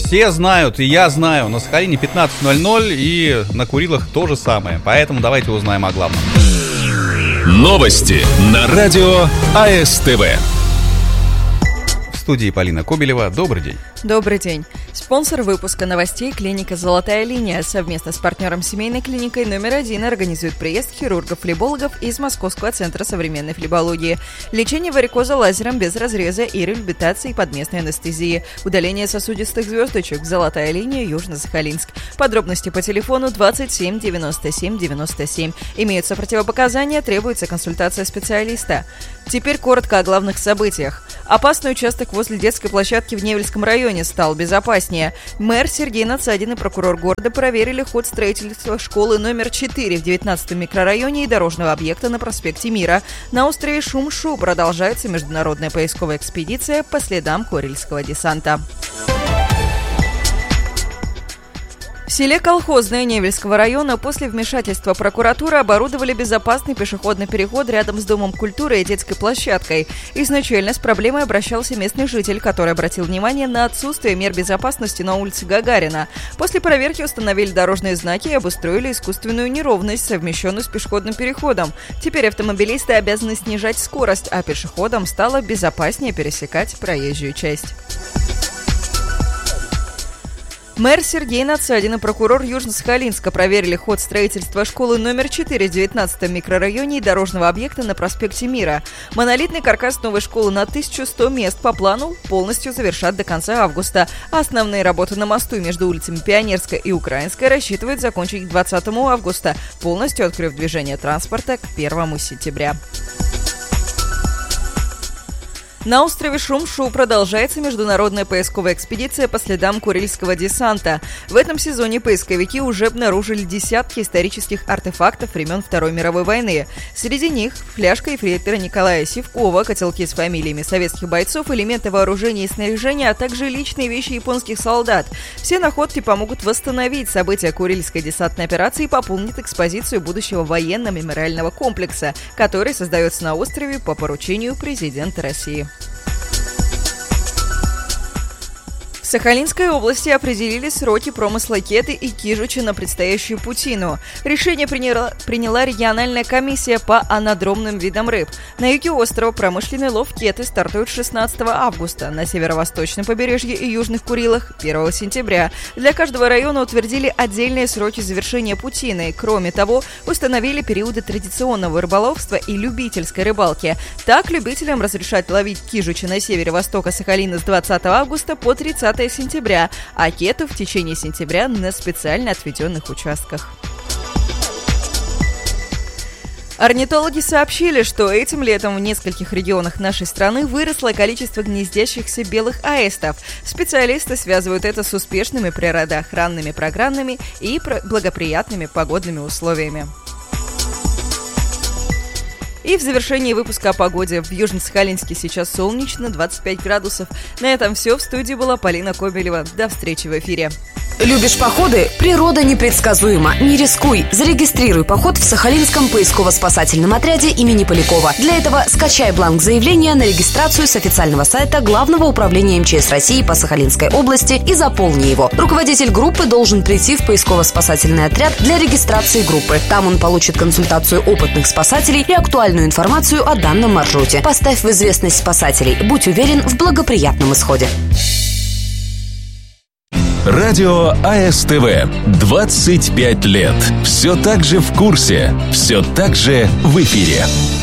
Все знают, и я знаю, на Сахалине 15:00 и на Курилах то же самое. Поэтому давайте узнаем о главном. Новости на радио АСТВ. В студии Полина Кобелева. Добрый день. Добрый день. Спонсор выпуска новостей — клиника «Золотая линия». Совместно с партнером семейной клиникой номер 1 организует приезд хирургов-флебологов из Московского центра современной флебологии. Лечение варикоза лазером без разреза и реабилитации под местной анестезией. Удаление сосудистых звездочек. «Золотая линия», Южно-Сахалинск. Подробности по телефону 27 97 97. Имеются противопоказания, требуется консультация специалиста. Теперь коротко о главных событиях. Опасный участок возле детской площадки в Невельском районе стал безопаснее. Мэр Сергей Надсадин и прокурор города проверили ход строительства школы номер 4 в 19-м микрорайоне и дорожного объекта на проспекте Мира. На острове Шум-Шу продолжается международная поисковая экспедиция по следам Курильского десанта. В селе Колхозное Невельского района после вмешательства прокуратуры оборудовали безопасный пешеходный переход рядом с Домом культуры и детской площадкой. Изначально с проблемой обращался местный житель, который обратил внимание на отсутствие мер безопасности на улице Гагарина. После проверки установили дорожные знаки и обустроили искусственную неровность, совмещенную с пешеходным переходом. Теперь автомобилисты обязаны снижать скорость, а пешеходам стало безопаснее пересекать проезжую часть. Мэр Сергей Надсадин и прокурор Южно-Сахалинска проверили ход строительства школы номер 4 в 19-м микрорайоне и дорожного объекта на проспекте Мира. Монолитный каркас новой школы на 1100 мест по плану полностью завершат до конца августа. А основные работы на мосту между улицами Пионерская и Украинская рассчитывают закончить к 20 августа, полностью открыв движение транспорта к 1 сентября. На острове Шум-Шу продолжается международная поисковая экспедиция по следам Курильского десанта. В этом сезоне поисковики уже обнаружили десятки исторических артефактов времен Второй мировой войны. Среди них фляжка ефрейтора Николая Сивкова, котелки с фамилиями советских бойцов, элементы вооружения и снаряжения, а также личные вещи японских солдат. Все находки помогут восстановить события Курильской десантной операции и пополнят экспозицию будущего военно-мемориального комплекса, который создается на острове по поручению президента России. В Сахалинской области определили сроки промысла кеты и кижуча на предстоящую путину. Решение приняла региональная комиссия по анадромным видам рыб. На юге острова промышленный лов кеты стартует 16 августа, на северо-восточном побережье и южных Курилах 1 сентября. Для каждого района утвердили отдельные сроки завершения путины. Кроме того, установили периоды традиционного рыболовства и любительской рыбалки. Так, любителям разрешат ловить кижуча на севере востока Сахалина с 20 августа по 30 сентября, а кету в течение сентября на специально отведенных участках. Орнитологи сообщили, что этим летом в нескольких регионах нашей страны выросло количество гнездящихся белых аистов. Специалисты связывают это с успешными природоохранными программами и благоприятными погодными условиями. И в завершении выпуска о погоде. В Южно-Сахалинске сейчас солнечно, 25 градусов. На этом все. В студии была Полина Кобелева. До встречи в эфире. Любишь походы? Природа непредсказуема. Не рискуй. Зарегистрируй поход в Сахалинском поисково-спасательном отряде имени Полякова. Для этого скачай бланк заявления на регистрацию с официального сайта Главного управления МЧС России по Сахалинской области и заполни его. Руководитель группы должен прийти в поисково-спасательный отряд для регистрации группы. Там он получит консультацию опытных спасателей и актуальную информацию о данном маршруте. Поставь в известность спасателей. Будь уверен в благоприятном исходе. Радио АСТВ. 25 лет. Все так же в курсе. Все так же в эфире.